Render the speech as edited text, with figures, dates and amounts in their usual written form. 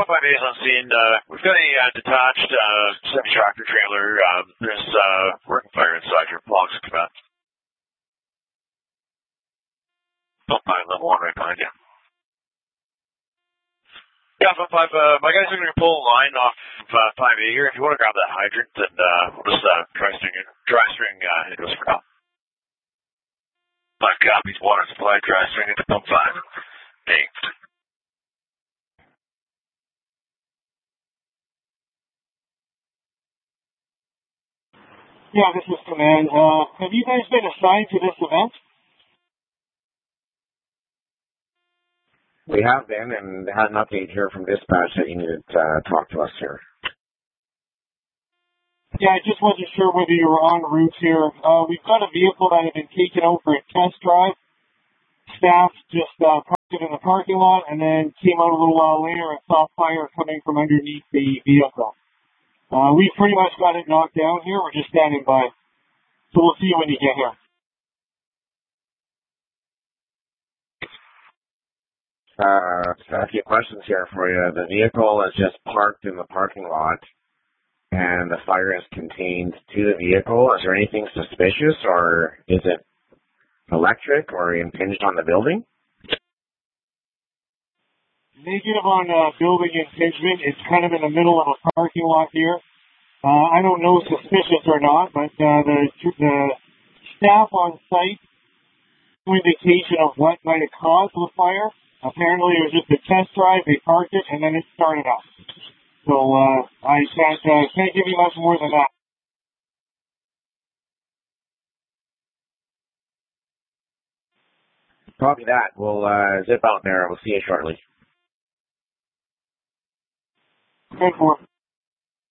5 days on scene. We've got a detached semi-tractor trailer. There's working fire inside your logs come out. Don't mind level 1 right behind you. Yeah, 5, my guys are going to pull a line off 5A here. If you want to grab that hydrant, and we'll just dry string into us for now. 5 copies, water supply, dry string into pump 5. Thanks. Yeah, this is Command. Have you guys been assigned to this event? We have been, and had an update here from dispatch that you needed to talk to us here. Yeah, I just wasn't sure whether you were en route here. We've got a vehicle that had been taken out for a test drive. Staff just parked it in the parking lot and then came out a little while later and saw fire coming from underneath the vehicle. We've pretty much got it knocked down here. We're just standing by. So we'll see you when you get here. A few questions here for you. The vehicle is just parked in the parking lot, and the fire is contained to the vehicle. Is there anything suspicious, or is it electric or impinged on the building? Negative on building impingement. It's kind of in the middle of a parking lot here. I don't know suspicious or not, but the staff on site, no indication of what might have caused the fire. Apparently it was just a test drive, they parked it, and then it started up. So I can't give you much more than that. Copy that. We'll zip out there. We'll see you shortly. Good for